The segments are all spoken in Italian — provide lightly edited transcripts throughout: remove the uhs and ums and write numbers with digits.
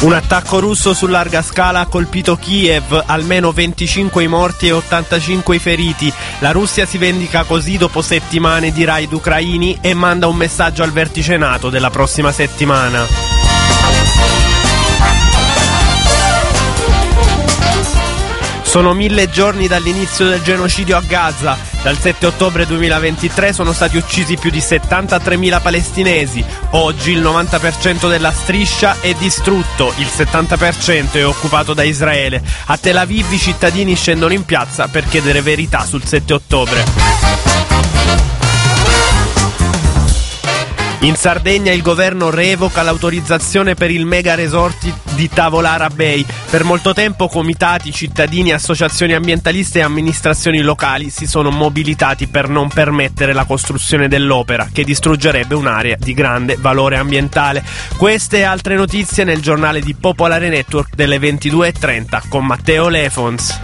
Un attacco russo su larga scala ha colpito Kiev, almeno 25 i morti e 85 i feriti. La Russia si vendica così dopo settimane di raid ucraini e manda un messaggio al vertice NATO della prossima settimana. Sono 1000 giorni dall'inizio del genocidio a Gaza. Dal 7 ottobre 2023 sono stati uccisi più di 73.000 palestinesi. Oggi il 90% della striscia è distrutto, il 70% è occupato da Israele. A Tel Aviv i cittadini scendono in piazza per chiedere verità sul 7 ottobre. In Sardegna il governo revoca l'autorizzazione per il mega resort di Tavolara Bay. Per molto tempo comitati, cittadini, associazioni ambientaliste e amministrazioni locali si sono mobilitati per non permettere la costruzione dell'opera, che distruggerebbe un'area di grande valore ambientale. Queste e altre notizie nel giornale di Popolare Network delle 22:30 con Matteo Lefons.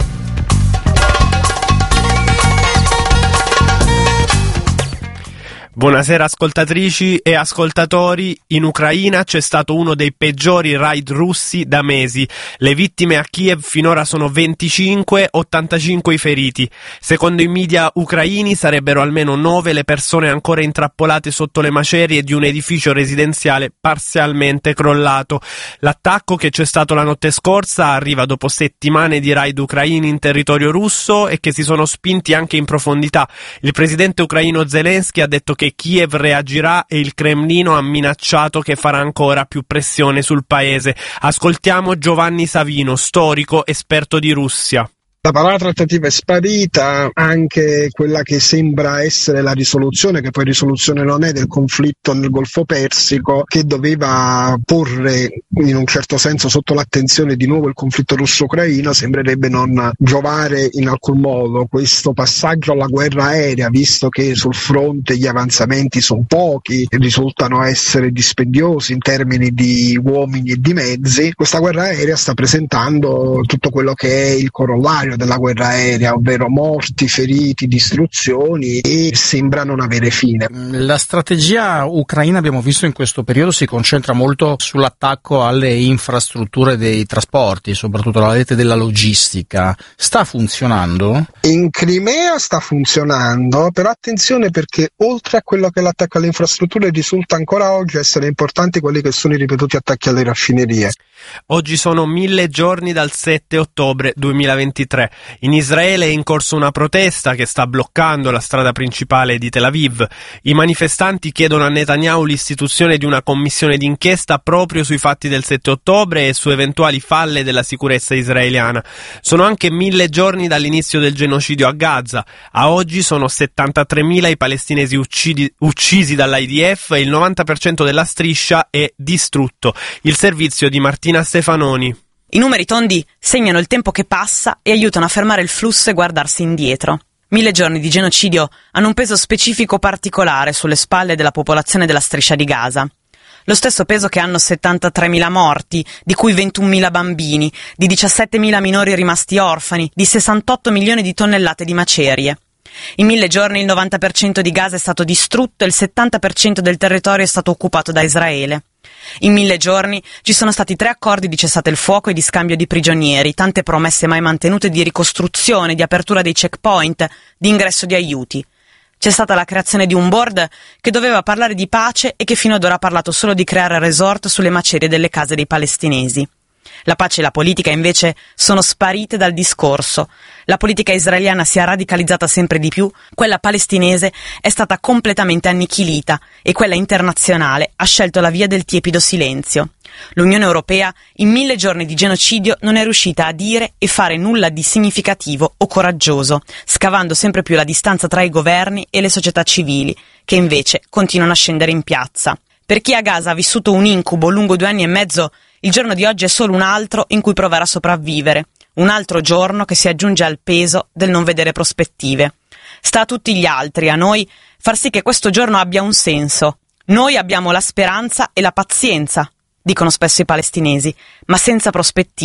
Buonasera ascoltatrici e ascoltatori. In Ucraina c'è stato uno dei peggiori raid russi da mesi. Le vittime a Kiev finora sono 25, 85 i feriti. Secondo i media ucraini sarebbero almeno 9 le persone ancora intrappolate sotto le macerie di un edificio residenziale parzialmente crollato. L'attacco, che c'è stato la notte scorsa, arriva dopo settimane di raid ucraini in territorio russo e che si sono spinti anche in profondità. Il presidente ucraino Zelensky ha detto che Kiev reagirà e il Cremlino ha minacciato che farà ancora più pressione sul paese. Ascoltiamo Giovanni Savino, storico, esperto di Russia. La parola trattativa è sparita, anche quella che sembra essere la risoluzione, che poi risoluzione non è, del conflitto nel Golfo Persico, che doveva porre in un certo senso sotto l'attenzione di nuovo il conflitto russo-ucraino, sembrerebbe non giovare in alcun modo. Questo passaggio alla guerra aerea, visto che sul fronte gli avanzamenti sono pochi, risultano essere dispendiosi in termini di uomini e di mezzi, questa guerra aerea sta presentando tutto quello che è il corollario della guerra aerea, ovvero morti, feriti, distruzioni, e sembra non avere fine. La strategia ucraina, abbiamo visto in questo periodo, si concentra molto sull'attacco alle infrastrutture dei trasporti, soprattutto la rete della logistica. Sta funzionando? In Crimea sta funzionando, però attenzione, perché oltre a quello che è l'attacco alle infrastrutture risulta ancora oggi essere importanti quelli che sono i ripetuti attacchi alle raffinerie. Oggi sono 1000 giorni dal 7 ottobre 2023. In Israele è in corso una protesta che sta bloccando la strada principale di Tel Aviv. I manifestanti chiedono a Netanyahu l'istituzione di una commissione d'inchiesta proprio sui fatti del 7 ottobre e su eventuali falle della sicurezza israeliana. Sono anche 1000 giorni dall'inizio del genocidio a Gaza. A oggi sono 73.000 i palestinesi uccisi dall'IDF e il 90% della striscia è distrutto. Il servizio di Martina Stefanoni. I numeri tondi segnano il tempo che passa e aiutano a fermare il flusso e guardarsi indietro. 1000 giorni di genocidio hanno un peso specifico particolare sulle spalle della popolazione della striscia di Gaza. Lo stesso peso che hanno 73.000 morti, di cui 21.000 bambini, di 17.000 minori rimasti orfani, di 68 milioni di tonnellate di macerie. In 1000 giorni il 90% di Gaza è stato distrutto e il 70% del territorio è stato occupato da Israele. In 1000 giorni ci sono stati 3 accordi di cessate il fuoco e di scambio di prigionieri, tante promesse mai mantenute di ricostruzione, di apertura dei checkpoint, di ingresso di aiuti. C'è stata la creazione di un board che doveva parlare di pace e che fino ad ora ha parlato solo di creare resort sulle macerie delle case dei palestinesi. La pace e la politica invece sono sparite dal discorso. La politica israeliana si è radicalizzata sempre di più, quella palestinese è stata completamente annichilita e quella internazionale ha scelto la via del tiepido silenzio. L'Unione Europea in 1000 giorni di genocidio non è riuscita a dire e fare nulla di significativo o coraggioso, scavando sempre più la distanza tra i governi e le società civili, che invece continuano a scendere in piazza. Per chi a Gaza ha vissuto un incubo lungo 2 anni e mezzo, il giorno di oggi è solo un altro in cui provare a sopravvivere, un altro giorno che si aggiunge al peso del non vedere prospettive. Sta a tutti gli altri, a noi, far sì che questo giorno abbia un senso. Noi abbiamo la speranza e la pazienza, dicono spesso i palestinesi, ma senza prospettive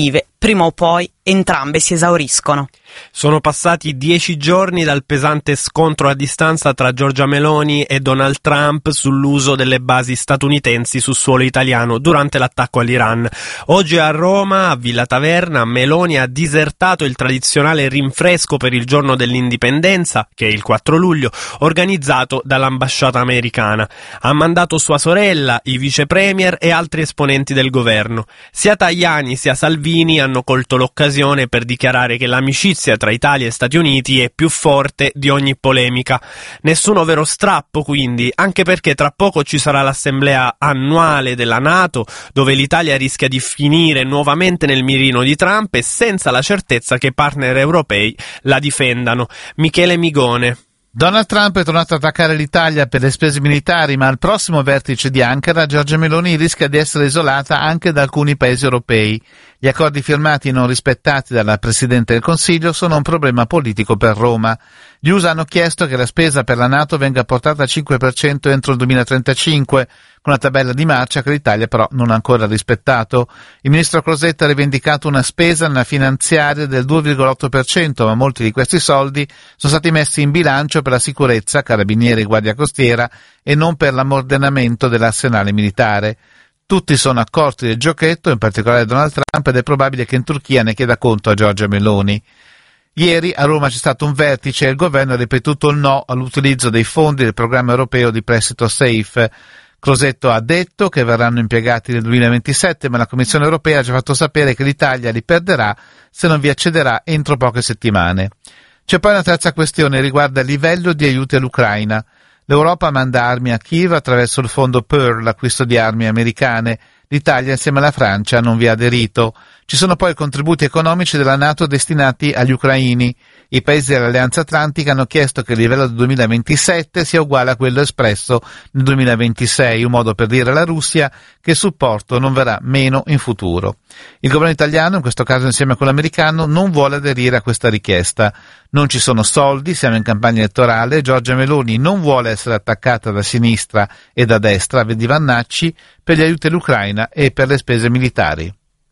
Prima o poi entrambe si esauriscono. Sono passati 10 giorni dal pesante scontro a distanza tra Giorgia Meloni e Donald Trump sull'uso delle basi statunitensi su suolo italiano durante l'attacco all'Iran. Oggi a Roma, a Villa Taverna, Meloni ha disertato il tradizionale rinfresco per il giorno dell'indipendenza, che è il 4 luglio, organizzato dall'ambasciata americana. Ha mandato sua sorella, i vice premier e altri esponenti del governo. Sia Tajani sia Salvini hanno colto l'occasione per dichiarare che l'amicizia tra Italia e Stati Uniti è più forte di ogni polemica. Nessuno vero strappo, quindi, anche perché tra poco ci sarà l'assemblea annuale della NATO, dove l'Italia rischia di finire nuovamente nel mirino di Trump e senza la certezza che i partner europei la difendano. Michele Migone. Donald Trump è tornato ad attaccare l'Italia per le spese militari, ma al prossimo vertice di Ankara Giorgia Meloni rischia di essere isolata anche da alcuni paesi europei. Gli accordi firmati e non rispettati dalla Presidente del Consiglio sono un problema politico per Roma. Gli USA hanno chiesto che la spesa per la NATO venga portata al 5% entro il 2035, con una tabella di marcia che l'Italia però non ha ancora rispettato. Il ministro Crosetta ha rivendicato una spesa nella finanziaria del 2,8%, ma molti di questi soldi sono stati messi in bilancio per la sicurezza, carabinieri e guardia costiera, e non per l'ammodernamento dell'arsenale militare. Tutti sono accorti del giochetto, in particolare Donald Trump, ed è probabile che in Turchia ne chieda conto a Giorgia Meloni. Ieri a Roma c'è stato un vertice e il governo ha ripetuto il no all'utilizzo dei fondi del programma europeo di prestito SAFE. Crosetto ha detto che verranno impiegati nel 2027, ma la Commissione europea ha già fatto sapere che l'Italia li perderà se non vi accederà entro poche settimane. C'è poi una terza questione, riguarda il livello di aiuti all'Ucraina. L'Europa manda armi a Kiev attraverso il fondo Pearl, l'acquisto di armi americane. L'Italia, insieme alla Francia, non vi ha aderito. Ci sono poi contributi economici della NATO destinati agli ucraini. I paesi dell'Alleanza Atlantica hanno chiesto che il livello del 2027 sia uguale a quello espresso nel 2026, un modo per dire alla Russia che il supporto non verrà meno in futuro. Il governo italiano, in questo caso insieme a quello americano, non vuole aderire a questa richiesta. Non ci sono soldi, siamo in campagna elettorale, Giorgia Meloni non vuole essere attaccata da sinistra e da destra, vedi Vannacci, per gli aiuti all'Ucraina e per le spese militari.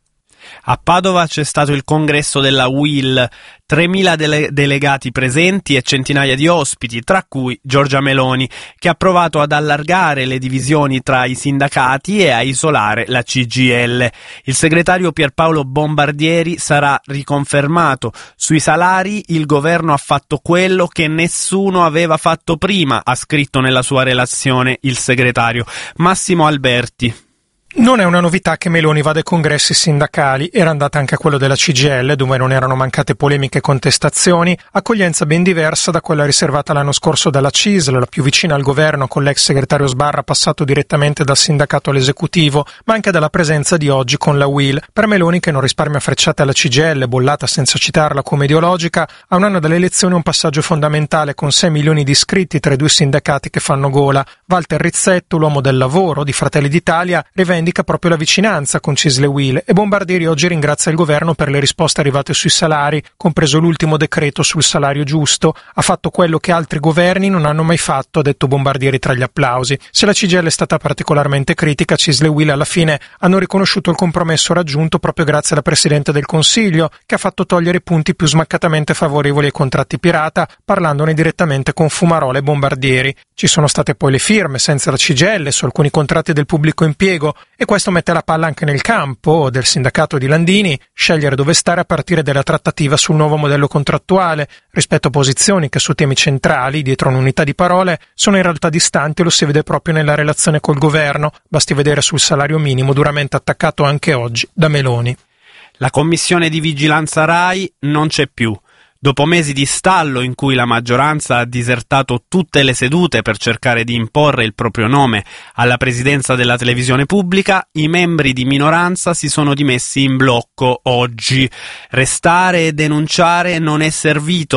A Padova c'è stato il congresso della UIL, 3.000 delegati presenti e centinaia di ospiti, tra cui Giorgia Meloni, che ha provato ad allargare le divisioni tra i sindacati e a isolare la CGIL. Il segretario Pierpaolo Bombardieri sarà riconfermato. Sui salari il governo ha fatto quello che nessuno aveva fatto prima, ha scritto nella sua relazione il segretario. Massimo Alberti. Non è una novità che Meloni vada ai congressi sindacali, era andata anche a quello della CGIL, dove non erano mancate polemiche e contestazioni, accoglienza ben diversa da quella riservata l'anno scorso dalla CISL, la più vicina al governo, con l'ex segretario Sbarra passato direttamente dal sindacato all'esecutivo, ma anche dalla presenza di oggi con la UIL. Per Meloni, che non risparmia frecciate alla CGIL, bollata senza citarla come ideologica, a un anno dalle elezioni un passaggio fondamentale con 6 milioni di iscritti tra i due sindacati che fanno gola. Walter Rizzetto, l'uomo del lavoro di Fratelli d'Italia, indica proprio la vicinanza con CISL e UIL, e Bombardieri oggi ringrazia il governo per le risposte arrivate sui salari, compreso l'ultimo decreto sul salario giusto. Ha fatto quello che altri governi non hanno mai fatto, ha detto Bombardieri tra gli applausi. Se la CGIL è stata particolarmente critica, CISL e UIL alla fine hanno riconosciuto il compromesso raggiunto proprio grazie alla Presidente del Consiglio, che ha fatto togliere i punti più smaccatamente favorevoli ai contratti pirata, parlandone direttamente con Fumarola e Bombardieri. Ci sono state poi le firme senza la CGIL su alcuni contratti del pubblico impiego, e questo mette la palla anche nel campo del sindacato di Landini, scegliere dove stare a partire dalla trattativa sul nuovo modello contrattuale, rispetto a posizioni che su temi centrali, dietro un'unità di parole, sono in realtà distanti, e lo si vede proprio nella relazione col governo, basti vedere sul salario minimo duramente attaccato anche oggi da Meloni. La commissione di vigilanza RAI non c'è più. Dopo mesi di stallo in cui la maggioranza ha disertato tutte le sedute per cercare di imporre il proprio nome alla presidenza della televisione pubblica, i membri di minoranza si sono dimessi in blocco oggi. Restare e denunciare non è servito.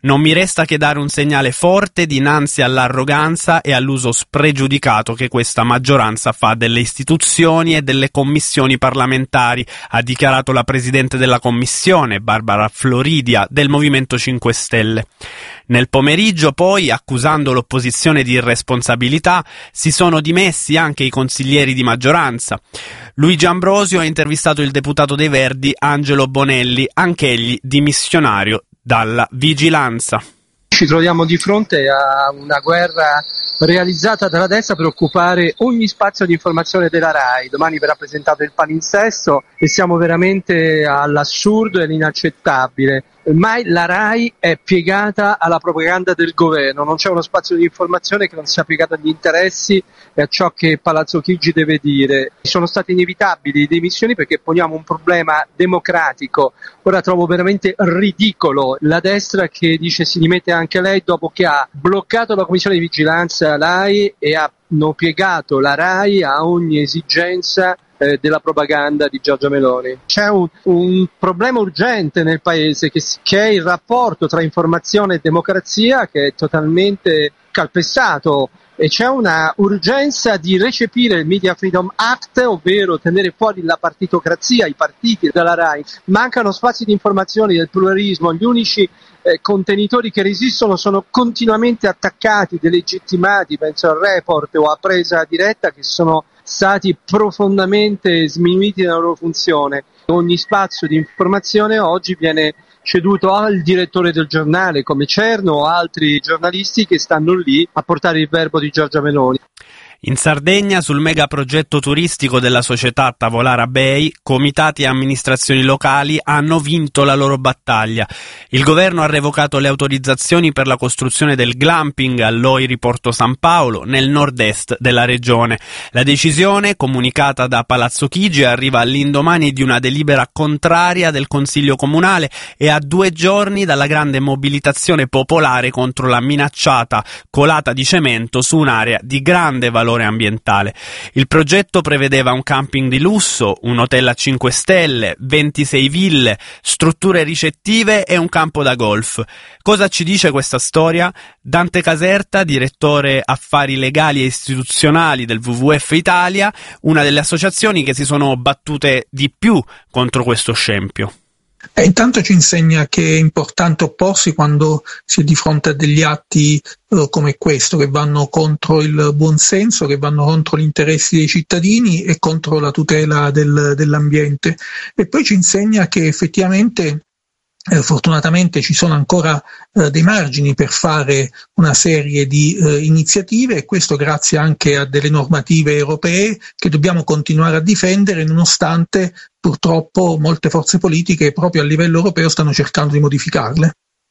Non mi resta che dare un segnale forte dinanzi all'arroganza e all'uso spregiudicato che questa maggioranza fa delle istituzioni e delle commissioni parlamentari, ha dichiarato la Presidente della Commissione, Barbara Floridia, del Movimento 5 Stelle. Nel pomeriggio, poi, accusando l'opposizione di irresponsabilità, si sono dimessi anche i consiglieri di maggioranza. Luigi Ambrosio ha intervistato il deputato dei Verdi Angelo Bonelli, anch'egli dimissionario dalla vigilanza. Ci troviamo di fronte a una guerra realizzata dalla destra per occupare ogni spazio di informazione della RAI. Domani verrà presentato il palinsesto e siamo veramente all'assurdo e all'inaccettabile. Ormai la RAI è piegata alla propaganda del governo, non c'è uno spazio di informazione che non sia piegato agli interessi e a ciò che Palazzo Chigi deve dire. Sono state inevitabili le dimissioni perché poniamo un problema democratico. Ora trovo veramente ridicolo la destra che dice si dimette anche lei dopo che ha bloccato la commissione di vigilanza RAI e hanno piegato la RAI a ogni esigenza della propaganda di Giorgia Meloni. C'è un problema urgente nel paese che è il rapporto tra informazione e democrazia, che è totalmente calpestato, e c'è una urgenza di recepire il Media Freedom Act, ovvero tenere fuori la partitocrazia, i partiti dalla RAI. Mancano spazi di informazione, del pluralismo, gli unici contenitori che resistono sono continuamente attaccati, delegittimati, penso al Report o a Presa Diretta, che sono stati profondamente sminuiti nella loro funzione. Ogni spazio di informazione oggi viene ceduto al direttore del giornale come Cerno o altri giornalisti che stanno lì a portare il verbo di Giorgia Meloni. In Sardegna, sul megaprogetto turistico della società Tavolara Bay, comitati e amministrazioni locali hanno vinto la loro battaglia. Il governo ha revocato le autorizzazioni per la costruzione del glamping all'Oiri Porto San Paolo, nel nord-est della regione. La decisione, comunicata da Palazzo Chigi, arriva all'indomani di una delibera contraria del Consiglio Comunale e a 2 giorni dalla grande mobilitazione popolare contro la minacciata colata di cemento su un'area di grande valore ambientale. Il progetto prevedeva un camping di lusso, un hotel a 5 stelle, 26 ville, strutture ricettive e un campo da golf. Cosa ci dice questa storia? Dante Caserta, direttore affari legali e istituzionali del WWF Italia, una delle associazioni che si sono battute di più contro questo scempio. Intanto ci insegna che è importante opporsi quando si è di fronte a degli atti come questo, che vanno contro il buonsenso, che vanno contro gli interessi dei cittadini e contro la tutela dell'ambiente. E poi ci insegna che effettivamente fortunatamente ci sono ancora dei margini per fare una serie di iniziative, e questo grazie anche a delle normative europee che dobbiamo continuare a difendere, nonostante purtroppo molte forze politiche proprio a livello europeo stanno cercando di modificarle.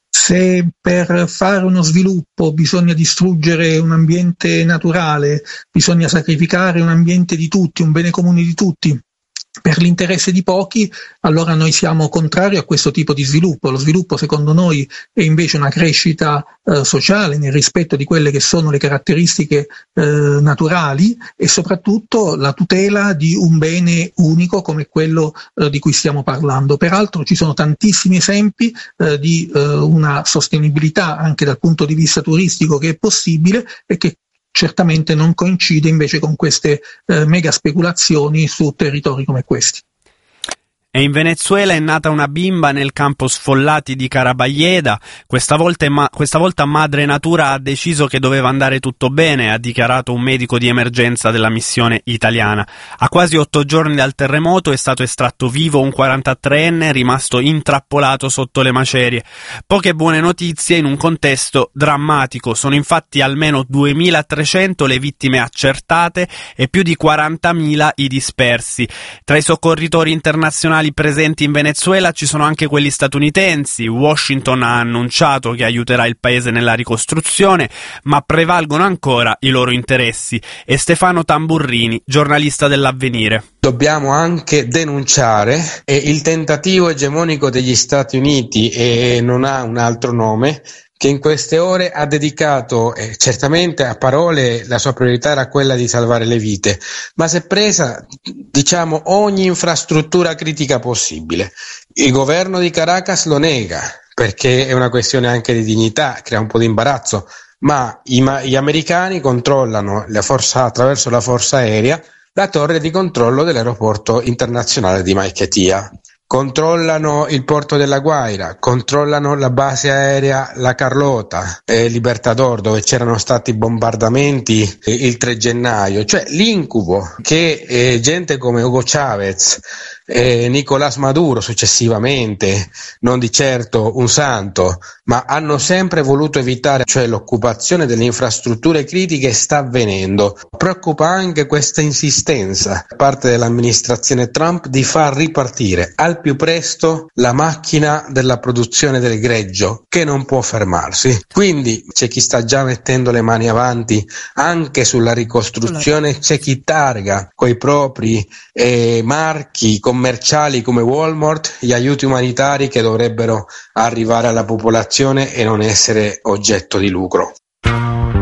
Se per fare uno sviluppo bisogna distruggere un ambiente naturale, bisogna sacrificare un ambiente di tutti, un bene comune di tutti, per l'interesse di pochi, allora noi siamo contrari a questo tipo di sviluppo. Lo sviluppo, secondo noi, è invece una crescita sociale nel rispetto di quelle che sono le caratteristiche naturali, e soprattutto la tutela di un bene unico come quello di cui stiamo parlando. Peraltro ci sono tantissimi esempi di una sostenibilità anche dal punto di vista turistico che è possibile e che certamente non coincide invece con queste mega speculazioni su territori come questi. E in Venezuela è nata una bimba nel campo Sfollati di Carabayeda. Questa volta Madre Natura ha deciso che doveva andare tutto bene, ha dichiarato un medico di emergenza della missione italiana. A quasi 8 giorni dal terremoto è stato estratto vivo un 43enne rimasto intrappolato sotto le macerie. Poche buone notizie in un contesto drammatico. Sono infatti almeno 2.300 le vittime accertate e più di 40.000 i dispersi. Tra i soccorritori internazionali presenti in Venezuela ci sono anche quelli statunitensi. Washington ha annunciato che aiuterà il paese nella ricostruzione, ma prevalgono ancora i loro interessi. E Stefano Tamburrini, giornalista dell'Avvenire. Dobbiamo anche denunciare il tentativo egemonico degli Stati Uniti, e non ha un altro nome, che in queste ore ha dedicato, certamente a parole la sua priorità era quella di salvare le vite, ma si è presa, ogni infrastruttura critica possibile. Il governo di Caracas lo nega, perché è una questione anche di dignità, crea un po' di imbarazzo, ma gli americani controllano attraverso la forza aerea la torre di controllo dell'aeroporto internazionale di Maiquetía. Controllano il porto della Guaira, controllano la base aerea La Carlota, Libertador, dove c'erano stati bombardamenti il 3 gennaio, cioè l'incubo che gente come Hugo Chavez, Nicolás Maduro successivamente, non di certo un santo, ma hanno sempre voluto evitare, cioè l'occupazione delle infrastrutture critiche sta avvenendo. Preoccupa anche questa insistenza da parte dell'amministrazione Trump di far ripartire al più presto la macchina della produzione del greggio, che non può fermarsi. Quindi c'è chi sta già mettendo le mani avanti anche sulla ricostruzione, c'è chi targa coi propri marchi commerciali come Walmart gli aiuti umanitari che dovrebbero arrivare alla popolazione e non essere oggetto di lucro.